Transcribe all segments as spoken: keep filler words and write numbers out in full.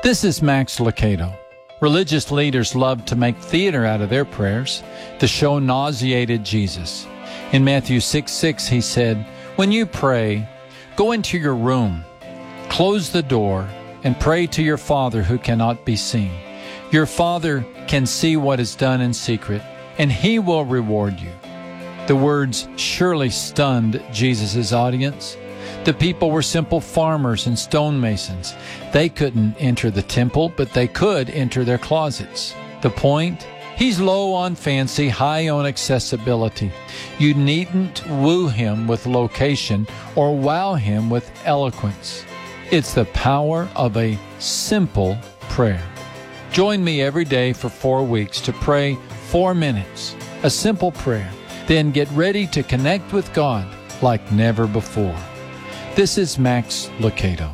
This is Max Lucado. Religious leaders love to make theater out of their prayers. The show nauseated Jesus. In Matthew six six, he said, "When you pray, go into your room, close the door, and pray to your Father who cannot be seen. Your Father can see what is done in secret, and He will reward you." The words surely stunned Jesus' audience. The people were simple farmers and stonemasons. They couldn't enter the temple, but they could enter their closets. The point? He's low on fancy, high on accessibility. You needn't woo him with location or wow him with eloquence. It's the power of a simple prayer. Join me every day for four weeks to pray four minutes, a simple prayer. Then get ready to connect with God like never before. This is Max Lucado.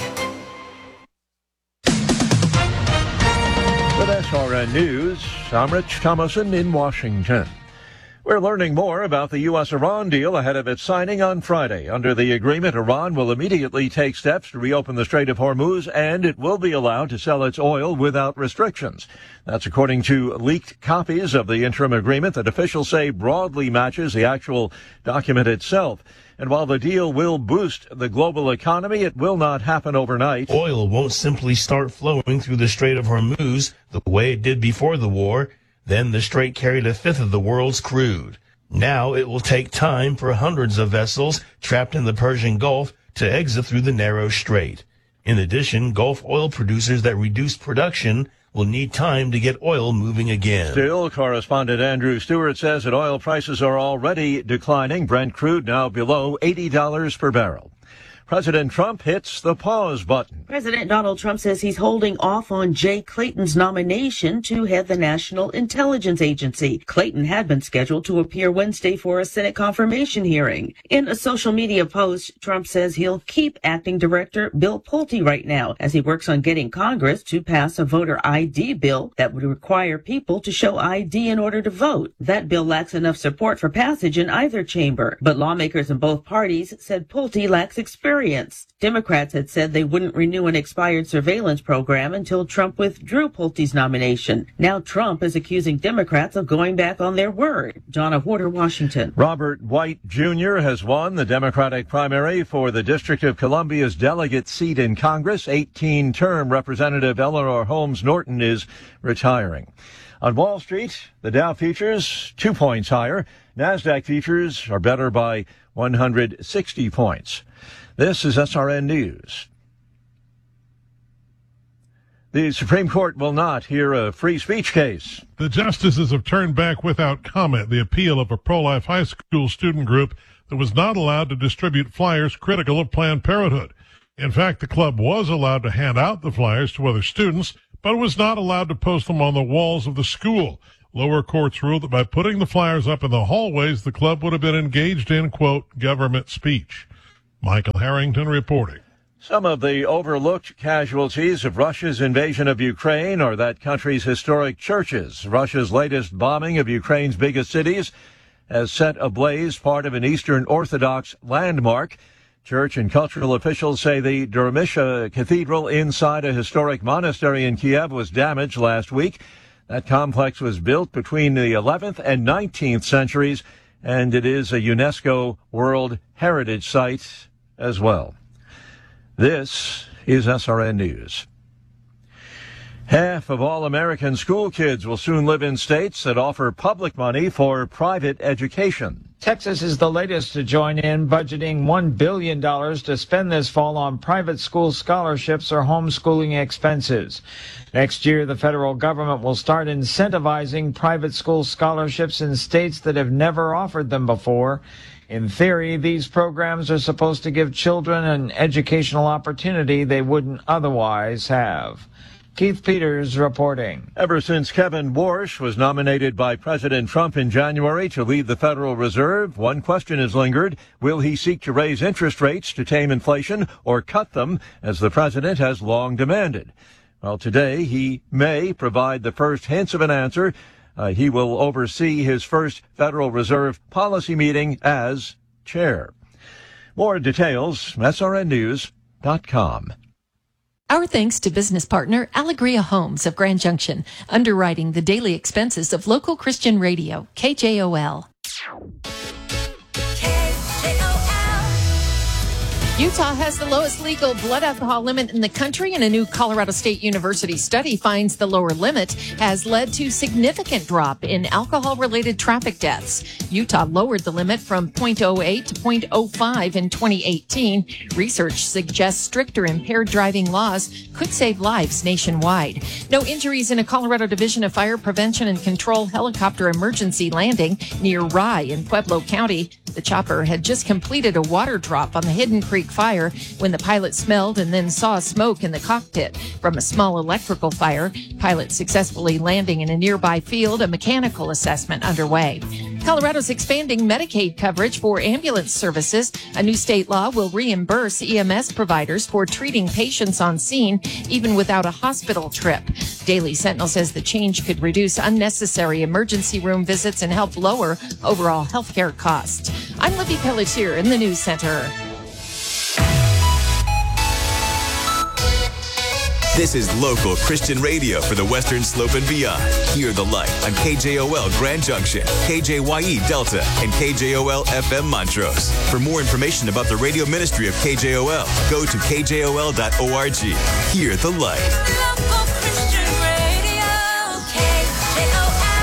With S R N News, I'm Rich Thomason in Washington. We're learning more about the U S Iran deal ahead of its signing on Friday. Under the agreement, Iran will immediately take steps to reopen the Strait of Hormuz, and it will be allowed to sell its oil without restrictions. That's according to leaked copies of the interim agreement that officials say broadly matches the actual document itself. And while the deal will boost the global economy, it will not happen overnight. Oil won't simply start flowing through the Strait of Hormuz the way it did before the war. Then the strait carried a fifth of the world's crude. Now it will take time for hundreds of vessels trapped in the Persian Gulf to exit through the narrow strait. In addition, Gulf oil producers that reduced production will need time to get oil moving again. Still, correspondent Andrew Stewart says that oil prices are already declining. Brent crude now below eighty dollars per barrel. President Trump hits the pause button. President Donald Trump says he's holding off on Jay Clayton's nomination to head the National Intelligence Agency. Clayton had been scheduled to appear Wednesday for a Senate confirmation hearing. In a social media post, Trump says he'll keep acting director Bill Pulte right now as he works on getting Congress to pass a voter I D bill that would require people to show I D in order to vote. That bill lacks enough support for passage in either chamber, but lawmakers in both parties said Pulte lacks experience. Democrats had said they wouldn't renew an expired surveillance program until Trump withdrew Pulte's nomination. Now Trump is accusing Democrats of going back on their word. John Porter, Washington. Robert White Junior has won the Democratic primary for the District of Columbia's delegate seat in Congress. eighteen-term Representative Eleanor Holmes Norton is retiring. On Wall Street, the Dow futures two points higher. NASDAQ futures are better by one hundred sixty points. This is S R N News. The Supreme Court will not hear a free speech case. The justices have turned back without comment the appeal of a pro-life high school student group that was not allowed to distribute flyers critical of Planned Parenthood. In fact, the club was allowed to hand out the flyers to other students, but was not allowed to post them on the walls of the school. Lower courts ruled that by putting the flyers up in the hallways, the club would have been engaged in, quote, government speech. Michael Harrington reporting. Some of the overlooked casualties of Russia's invasion of Ukraine are that country's historic churches. Russia's latest bombing of Ukraine's biggest cities has set ablaze part of an Eastern Orthodox landmark. Church and cultural officials say the Dermisha Cathedral inside a historic monastery in Kiev was damaged last week. That complex was built between the eleventh and nineteenth centuries, and it is a UNESCO World Heritage Site as well. This is S R N News. Half of all American school kids will soon live in states that offer public money for private education. Texas is the latest to join in, budgeting one billion dollars to spend this fall on private school scholarships or homeschooling expenses. Next year, the federal government will start incentivizing private school scholarships in states that have never offered them before. In theory, these programs are supposed to give children an educational opportunity they wouldn't otherwise have. Keith Peters reporting. Ever since Kevin Warsh was nominated by President Trump in January to lead the Federal Reserve, one question has lingered. Will he seek to raise interest rates to tame inflation or cut them, as the president has long demanded? Well, today he may provide the first hints of an answer. Uh, he will oversee his first Federal Reserve policy meeting as chair. More details, S R N news dot com. Our thanks to business partner Allegria Homes of Grand Junction, underwriting the daily expenses of local Christian radio, K J O L. Utah has the lowest legal blood alcohol limit in the country, and a new Colorado State University study finds the lower limit has led to significant drop in alcohol-related traffic deaths. Utah lowered the limit from zero point zero eight to zero point zero five in twenty eighteen. Research suggests stricter impaired driving laws could save lives nationwide. No injuries in a Colorado Division of Fire Prevention and Control helicopter emergency landing near Rye in Pueblo County. The chopper had just completed a water drop on the Hidden Creek fire when the pilot smelled and then saw smoke in the cockpit from a small electrical fire. Pilot successfully landing in a nearby field, a mechanical assessment underway. Colorado's expanding Medicaid coverage for ambulance services. A new state law will reimburse E M S providers for treating patients on scene, even without a hospital trip. Daily Sentinel says the change could reduce unnecessary emergency room visits and help lower overall healthcare costs. I'm Libby Pelletier in the News Center. This is local Christian radio for the Western Slope and beyond. Hear the light on K J O L Grand Junction, K J Y E Delta, and K J O L F M Montrose. For more information about the radio ministry of K J O L, go to K J O L dot org. Hear the light. Local Christian radio, K J O L.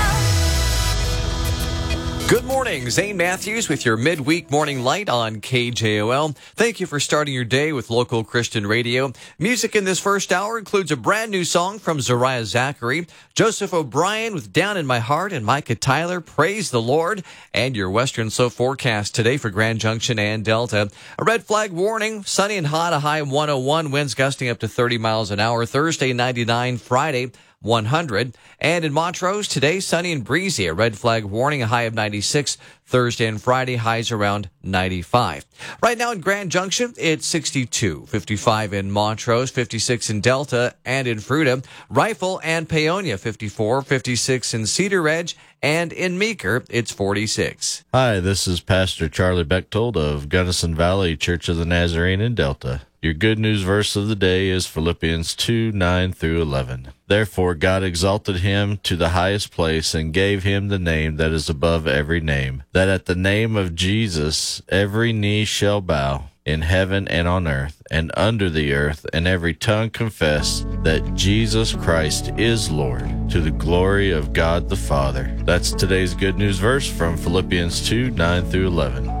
Good morning, Zane Matthews with your midweek morning light on K J O L. Thank you for starting your day with local Christian radio. Music in this first hour includes a brand new song from Zariah Zachary, Joseph O'Brien with Down in My Heart, and Micah Tyler, Praise the Lord, and your Western Slope forecast today for Grand Junction and Delta. A red flag warning, sunny and hot, a high of one oh one, winds gusting up to thirty miles an hour, Thursday ninety-nine, Friday one hundred. And in Montrose, today, sunny and breezy. A red flag warning, a high of ninety-six. Thursday and Friday, highs around ninety-five. Right now in Grand Junction, it's sixty-two. fifty-five in Montrose, fifty-six in Delta and in Fruita. Rifle and Paonia, fifty-four. fifty-six in Cedar Edge. And in Meeker, it's forty-six. Hi, this is Pastor Charlie Bechtold of Gunnison Valley Church of the Nazarene in Delta. Your good news verse of the day is Philippians two, nine through eleven. Therefore God exalted him to the highest place and gave him the name that is above every name, that at the name of Jesus every knee shall bow, in heaven and on earth and under the earth, and every tongue confess that Jesus Christ is Lord, to the glory of God the Father. That's today's good news verse from Philippians two, nine through eleven.